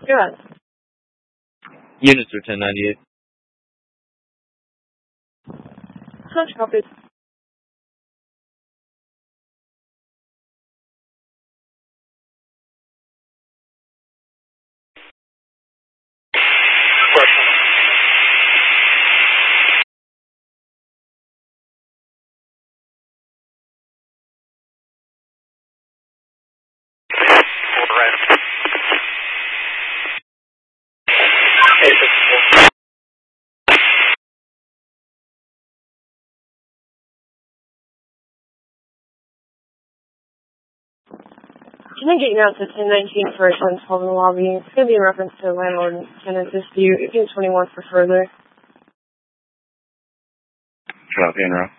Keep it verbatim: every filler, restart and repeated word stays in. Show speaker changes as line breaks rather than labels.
Go ahead.
Units are ten ninety-eight.
Such copies. Can I get you out to ten nineteen for a ten twelve in the lobby? It's going to be in reference to a landlord and tenant dispute. ten twenty-one for further.
Copy, en route.